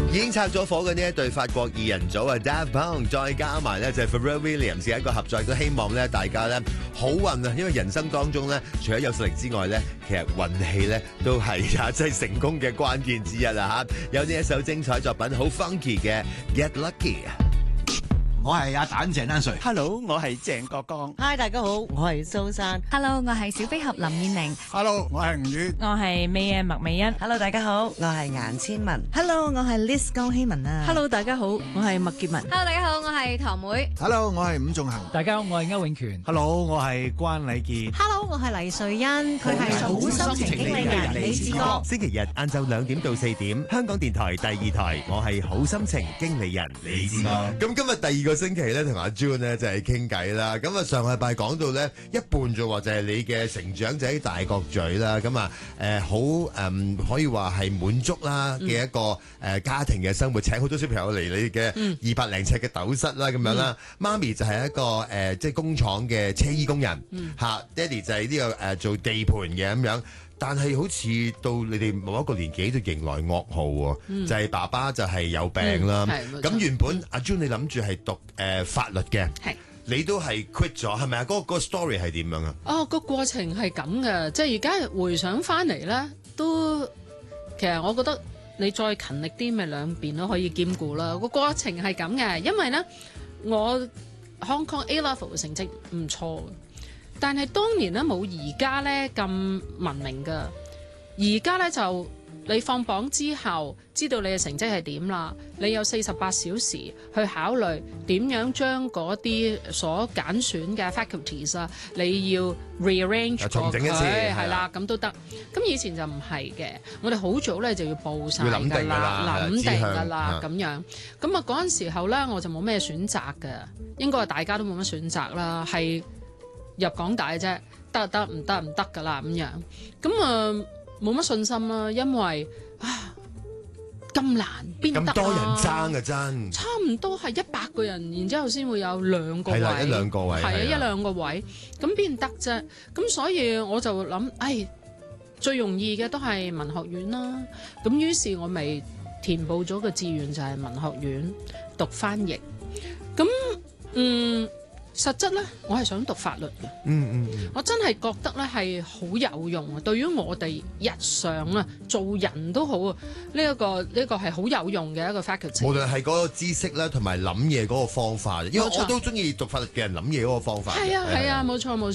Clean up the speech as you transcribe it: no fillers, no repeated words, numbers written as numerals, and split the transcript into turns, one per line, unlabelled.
已經拆咗火嘅呢一對法國二人組啊 Daft Punk， 再加埋咧就係 Pharrell Williams 嘅一個合作，都希望咧大家咧好運啊！因為人生當中咧，除咗有實力之外咧，其實運氣咧都係即係成功嘅關鍵之一啦嚇。有呢一首精彩作品，好 funky 嘅 Get Lucky。
我係阿蛋鄭丹瑞
Hello， 我係鄭國江。
Hi， 大家好，我係蘇珊。
Hello， 我係小飛俠林燕玲。
Hello， 我係吳宇。
我係美嘅麥美欣。
Hello， 大家好，我係顏千文。
Hello， 我係 Liz 高希文啊。
Hello， 大家好，我係麥潔文。
Hello， 大家好，我係唐妹。
Hello， 我係伍仲衡。
大家好，我係歐永權。
Hello， 我係關禮傑。
Hello， 我係黎瑞恩。佢係好心情經理人李志哥。
星期日晏晝2點到4點，香港電台第2台，我係好心情經理人李志哥。咁今日第2個星期咧，同阿 June 咧就係傾偈啦。咁啊上個禮拜講到咧一半啫喎，就係你嘅成長就喺大角咀啦。咁啊好可以話係滿足啦嘅一個家庭嘅生活，請好多小朋友嚟你嘅200零尺嘅斗室啦咁樣啦。媽咪就係一個即係工廠嘅車衣工人嚇，爹哋就係呢個做地盤嘅咁樣。但係好似到你哋某一個年紀就迎來噩耗喎，就係爸爸就係有病啦。咁原本阿 June 你諗住係讀法律嘅，你都係 quit 咗係咪啊？嗰個 story 係點樣啊？
哦，個過程係咁嘅，即係而家回想翻嚟咧，都其實我覺得你再勤力啲，咪兩邊都可以兼顧啦。個過程係咁嘅，因為咧我 Hong Kong A Level 嘅成績唔錯嘅。但係當年咧冇而家咧咁文明㗎，而家咧就你放榜之後，知道你嘅成績係點啦，你有48小時去考慮點樣將嗰啲所揀選嘅 faculties 啊，你要 rearrange
重整一次，
係啦，咁都得。咁以前就唔係嘅，我哋好早咧就要報晒㗎啦，諗定㗎啦咁樣。咁啊嗰陣時候咧，我就冇咩選擇㗎，應該係大家都冇乜選擇啦，係入港大啫，得唔得㗎啦咁樣，咁啊冇乜信心啦，因為咁難邊得啊？
咁多人爭嘅真，
差唔多係100個人，然之後先會有2個位，
係啦1-2個位，
係啊1-2個位，咁邊得啫？咁所以我就諗，最容易嘅都係文學院啦。咁於是我咪填報咗個志願就係文學院讀翻譯。咁實質咧，我係想讀法律嘅。我真係覺得咧係好有用啊！對於我哋日常啊做人都好啊，呢個係好有用嘅一個 faculty。
無論係嗰個知識咧，同埋諗嘢嗰個方法，因為我都中意讀法律嘅人諗嘢嗰個方法。
係啊，冇錯。